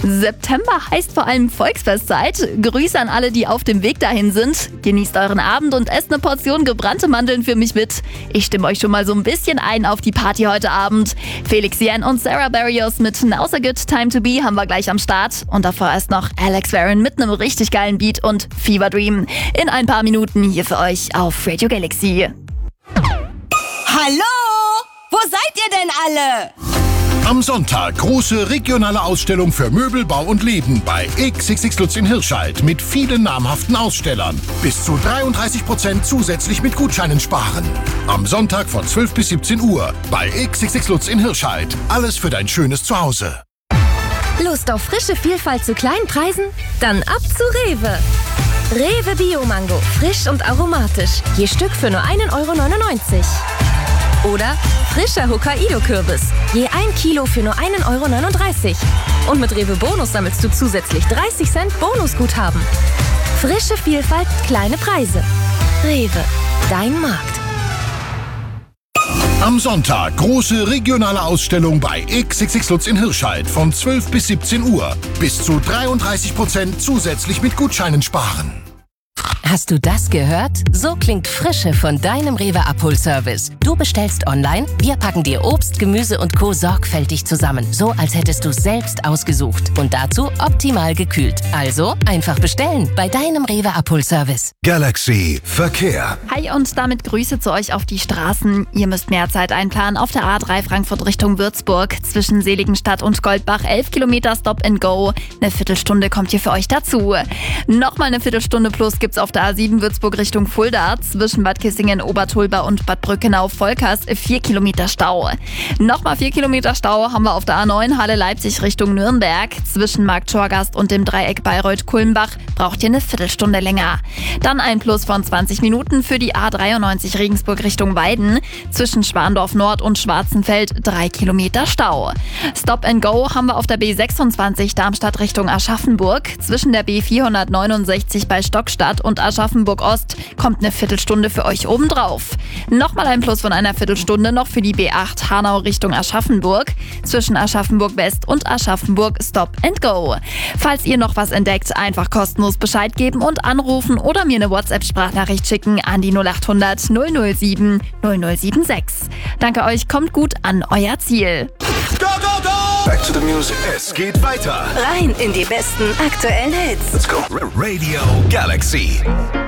September heißt vor allem Volksfestzeit. Grüße an alle, die auf dem Weg dahin sind. Genießt euren Abend und esst eine Portion gebrannte Mandeln für mich mit. Ich stimme euch schon mal so ein bisschen ein auf die Party heute Abend. Felix Yen und Sarah Barrios mit Now's a Good Time to Be haben wir gleich am Start. Und davor erst noch Alex Warren mit einem richtig geilen Beat und Fever Dream. In ein paar Minuten hier für euch auf Radio Galaxy. Hallo? Wo seid ihr denn alle? Am Sonntag große regionale Ausstellung für Möbel, Bau und Leben bei XXX Lutz in Hirschalt mit vielen namhaften Ausstellern. Bis zu 33% zusätzlich mit Gutscheinen sparen. Am Sonntag von 12 bis 17 Uhr bei XXX Lutz in Hirschalt. Alles für dein schönes Zuhause. Lust auf frische Vielfalt zu kleinen Preisen? Dann ab zu Rewe. Rewe Bio-Mango, frisch und aromatisch. Je Stück für nur 1,99 €. Oder frischer Hokkaido-Kürbis. Je 1 Kilo für nur 1,39 €. Und mit Rewe Bonus sammelst du zusätzlich 30 Cent Bonusguthaben. Frische Vielfalt, kleine Preise. Rewe, dein Markt. Am Sonntag große regionale Ausstellung bei XXX Lutz in Hirschalt von 12 bis 17 Uhr. Bis zu 33% zusätzlich mit Gutscheinen sparen. Hast du das gehört? So klingt Frische von deinem Rewe Abholservice. Du bestellst online, wir packen dir Obst, Gemüse und Co. sorgfältig zusammen. So, als hättest du es selbst ausgesucht. Und dazu optimal gekühlt. Also einfach bestellen bei deinem Rewe Abholservice. Galaxy Verkehr. Hi und damit Grüße zu euch auf die Straßen. Ihr müsst mehr Zeit einplanen auf der A3 Frankfurt Richtung Würzburg. Zwischen Seligenstadt und Goldbach 11 Kilometer Stop and Go. Eine Viertelstunde kommt hier für euch dazu. Nochmal eine Viertelstunde plus gibt's auf der A7 Würzburg Richtung Fulda. Zwischen Bad Kissingen, Obertulba und Bad Brückenau-Volkers 4 Kilometer Stau. Nochmal 4 Kilometer Stau haben wir auf der A9 Halle-Leipzig Richtung Nürnberg. Zwischen Markt Schorgast und dem Dreieck Bayreuth-Kulmbach braucht ihr eine Viertelstunde länger. Dann ein Plus von 20 Minuten für die A93 Regensburg Richtung Weiden. Zwischen Schwandorf Nord und Schwarzenfeld 3 Kilometer Stau. Stop and Go haben wir auf der B26 Darmstadt Richtung Aschaffenburg. Zwischen der B469 bei Stockstadt und Aschaffenburg Ost kommt eine Viertelstunde für euch obendrauf. Nochmal ein Plus von einer Viertelstunde noch für die B8 Hanau Richtung Aschaffenburg. Zwischen Aschaffenburg West und Aschaffenburg Stop and Go. Falls ihr noch was entdeckt, einfach kostenlos Bescheid geben und anrufen oder mir eine WhatsApp-Sprachnachricht schicken an die 0800 007 0076. Danke euch, kommt gut an euer Ziel. Go, go, go! Back to the music. Es geht weiter. Rein in die besten aktuellen Hits. Let's go. Radio Galaxy.